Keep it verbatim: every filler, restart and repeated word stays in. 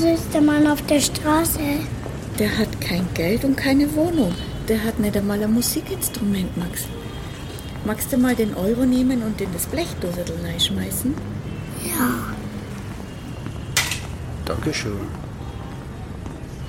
ärmlichste Mann auf der Straße. Der hat kein Geld und keine Wohnung. Der hat nicht einmal ein Musikinstrument, Max. Magst du mal den Euro nehmen und in das Blechdosel reinschmeißen? Ja. Dankeschön.